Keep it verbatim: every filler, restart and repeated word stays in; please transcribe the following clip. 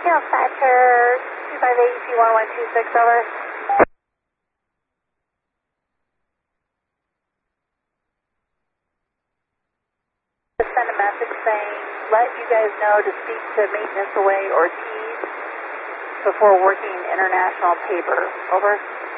Dispatcher two five eight C one one two six, over. Send a message saying, let you guys know to speak to Maintenance Away Ortiz before working international paper, over.